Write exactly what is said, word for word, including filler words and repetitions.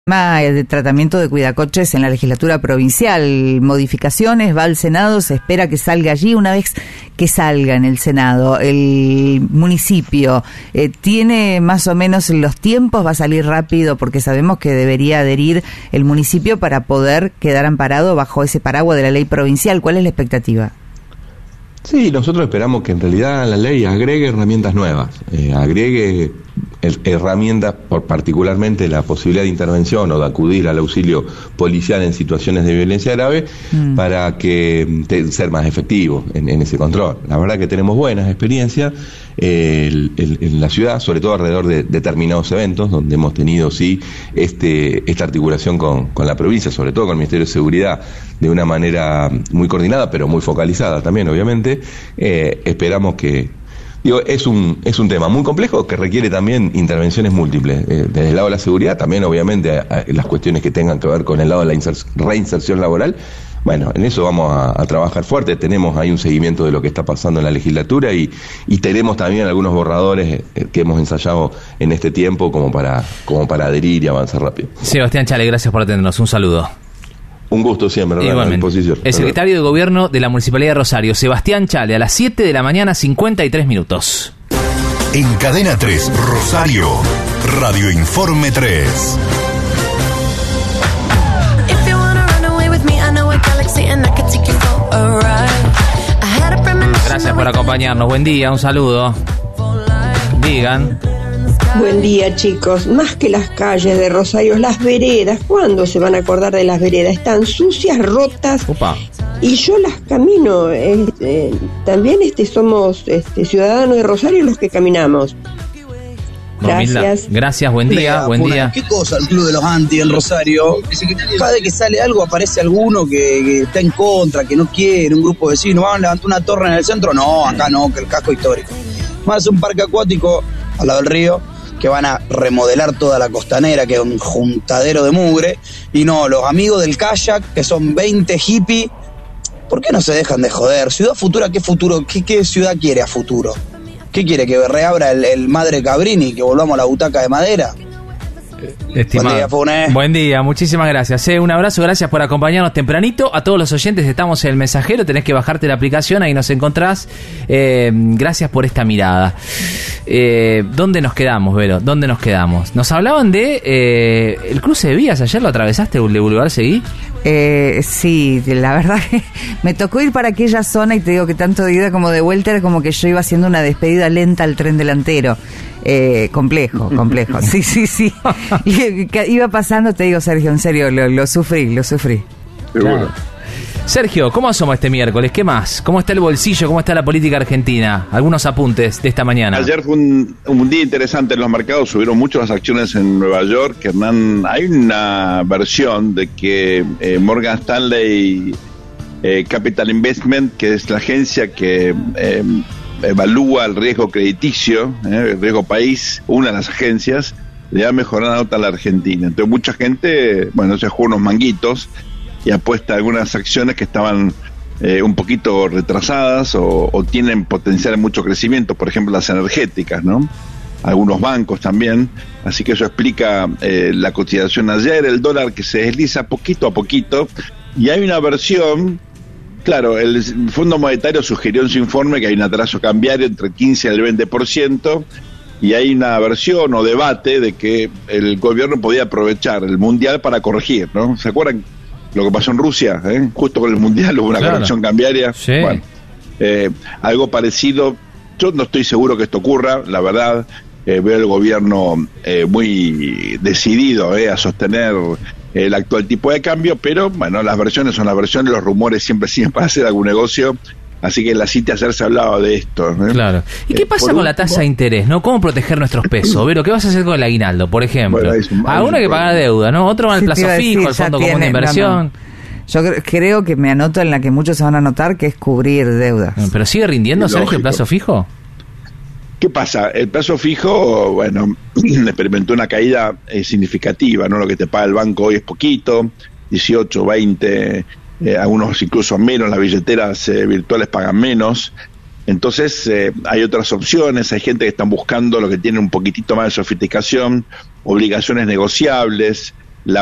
de tratamiento de cuidacoches en la legislatura provincial, modificaciones, va al Senado, se espera que salga allí. Una vez que salga en el Senado, el municipio eh, tiene más o menos los tiempos, va a salir rápido, porque sabemos que debería adherir el municipio para poder quedar amparado bajo ese paraguas de la ley provincial. ¿Cuál es la expectativa? Sí, nosotros esperamos que en realidad la ley agregue herramientas nuevas, eh, agregue herramientas, por particularmente la posibilidad de intervención o de acudir al auxilio policial en situaciones de violencia grave, mm. para que te, ser más efectivo en, en ese control. La verdad que tenemos buenas experiencias eh, el, el, en la ciudad, sobre todo alrededor de determinados eventos, donde hemos tenido sí este esta articulación con, con la provincia, sobre todo con el Ministerio de Seguridad, de una manera muy coordinada, pero muy focalizada también, obviamente. Eh, esperamos que Digo, es un es un tema muy complejo que requiere también intervenciones múltiples, eh, desde el lado de la seguridad, también obviamente a, a las cuestiones que tengan que ver con el lado de la inser- reinserción laboral. Bueno, en eso vamos a, a trabajar fuerte. Tenemos ahí un seguimiento de lo que está pasando en la legislatura y, y tenemos también algunos borradores eh, que hemos ensayado en este tiempo como para como para adherir y avanzar rápido. Sebastián Chale, gracias por atendernos. Un saludo. Un gusto siempre, ¿verdad? A disposición. El secretario de Gobierno de la Municipalidad de Rosario, Sebastián Chale, a las siete de la mañana, cincuenta y tres minutos. En Cadena tres, Rosario, Radio Informe tres. Gracias por acompañarnos. Buen día, un saludo. Digan. Buen día, chicos. Más que las calles de Rosario, las veredas. ¿Cuándo se van a acordar de las veredas? Están sucias, rotas. Opa. Y yo las camino. Este, también este, somos este, ciudadanos de Rosario los que caminamos. Gracias. Gracias, buen día, Mira, buen día. ¿Qué cosa el Club de los Anti en Rosario? Cada vez que sale algo aparece alguno que, que está en contra, que no quiere, un grupo de vecinos. ¿Van a levantar una torre en el centro? No, acá no, que el casco histórico. Van a hacer un parque acuático al lado del río, que van a remodelar toda la costanera, que es un juntadero de mugre. Y no, los amigos del kayak, que son veinte hippies, ¿por qué no se dejan de joder? Ciudad Futura, ¿qué futuro? ¿Qué, qué ciudad quiere a futuro? ¿Qué quiere? ¿Que reabra el, el Madre Cabrini? ¿Que volvamos a la butaca de madera? Estimado. Buen día, Funes. Buen día, muchísimas gracias. Eh, un abrazo, gracias por acompañarnos tempranito. A todos los oyentes, estamos en El Mensajero, tenés que bajarte la aplicación, ahí nos encontrás. Eh, gracias por esta mirada. Eh, ¿Dónde nos quedamos, Vero? ¿Dónde nos quedamos? Nos hablaban de eh, el cruce de vías. ¿Ayer lo atravesaste, el de Boulevard Seguí? Eh, sí, la verdad que me tocó ir para aquella zona y te digo que tanto de ida como de vuelta era como que yo iba haciendo una despedida lenta al tren delantero. Eh, complejo, complejo. Sí, sí, sí. Iba pasando, te digo, Sergio, en serio, lo, lo sufrí, lo sufrí. Claro. Sergio, ¿cómo asoma este miércoles? ¿Qué más? ¿Cómo está el bolsillo? ¿Cómo está la política argentina? Algunos apuntes de esta mañana. Ayer fue un, un día interesante en los mercados, subieron mucho las acciones en Nueva York. Hernán, hay una versión de que eh, Morgan Stanley eh, Capital Investment, que es la agencia que eh, evalúa el riesgo crediticio, eh, el riesgo país, una de las agencias, le ha mejorado la nota a la Argentina. Entonces mucha gente, bueno, se juega unos manguitos y apuesta a algunas acciones que estaban eh, un poquito retrasadas o, o tienen potencial de mucho crecimiento, por ejemplo las energéticas, ¿no? Algunos bancos también, así que eso explica eh, la cotización ayer, el dólar que se desliza poquito a poquito, y hay una versión, claro, el Fondo Monetario sugirió en su informe que hay un atraso cambiario entre el quince y el veinte por ciento, y hay una versión o debate de que el gobierno podía aprovechar el Mundial para corregir, ¿no? ¿Se acuerdan lo que pasó en Rusia? ¿eh? Justo con el Mundial hubo una claro. corrección cambiaria. Sí. Bueno, eh, algo parecido. Yo no estoy seguro que esto ocurra, la verdad. Eh, veo el gobierno eh, muy decidido eh, a sostener el actual tipo de cambio, pero bueno, las versiones son las versiones, los rumores siempre siguen para hacer algún negocio. Así que en la cita ayer se hablaba de esto. ¿eh? Claro. ¿Y qué pasa eh, con la tasa de interés, no? ¿Cómo proteger nuestros pesos? Vero, ¿qué vas a hacer con el aguinaldo, por ejemplo? Bueno, un, a uno que pagar deuda, ¿no? Otro va al sí, plazo fijo, al fondo común de inversión. No, no. Yo creo que me anoto en la que muchos se van a anotar, que es cubrir deudas. ¿Pero sigue rindiendo, Sergio, el plazo fijo? ¿Qué pasa? El plazo fijo, bueno, experimentó una caída eh, significativa, ¿no? Lo que te paga el banco hoy es poquito, dieciocho, veinte... Eh, algunos incluso menos, las billeteras eh, virtuales pagan menos. Entonces eh, hay otras opciones, hay gente que están buscando lo que tiene un poquitito más de sofisticación, obligaciones negociables,